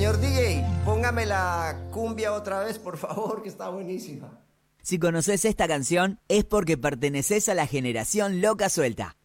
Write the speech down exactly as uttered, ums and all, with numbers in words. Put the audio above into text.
Señor D J, póngame la cumbia otra vez, por favor, que está buenísima. Si conoces esta canción es porque perteneces a la generación Loca Suelta.